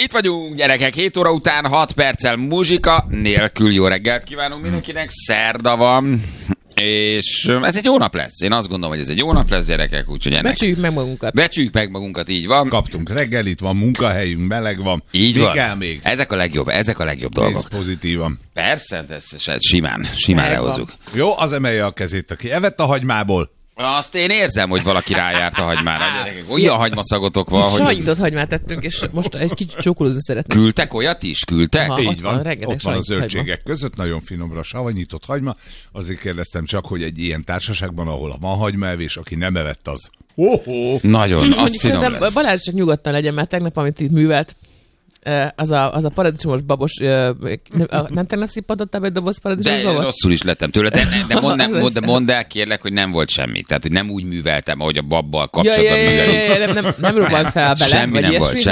Itt vagyunk, gyerekek, 7 óra után 6 perccel muzsika nélkül. Jó reggelt kívánunk mindenkinek, szerda van, és ez egy jó nap lesz. Én azt gondolom, hogy ez egy jó nap lesz, gyerekek, úgyhogy ennek... Becsüljük meg magunkat. Becsüljük meg magunkat, így van. Kaptunk reggelit, van munkahelyünk, meleg van. Így még van. kell még. Ezek a legjobb dolgok. Nézd pozitívan. Persze, ez simán lehozzuk. Jó, az emelje a kezét, aki evett a hagymából. Azt én érzem, hogy valaki rájárt a hagymára. Gyerekek, olyan hagymaszagotok van, hogy... Sajnyitott hagymát tettünk, és most egy kicsit csókolózni szeretnék. Küldtek olyat is? Küldtek? Aha. Így van, rengeteg ott van a savanyított zöldségek között, nagyon finomra savanyított hagyma. Azért kérdeztem csak, hogy egy ilyen társaságban, ahol van hagymaevés, aki nem evett, az... Nagyon, az Mondjuk finom szerintem lesz. Balázs csak nyugodtan legyen, mert tegnap, amit itt művelt, az a paradicsomos babos, nem tegnap szippadottál egy doboz paradicsomos De babot? rosszul is lettem tőle, de mondd el kérlek, hogy nem volt semmi. Tehát, hogy nem úgy műveltem, ahogy a babbal kapcsolatban művelünk. Nem robbant fel bele, Semmi vagy nem volt, ilyesmi,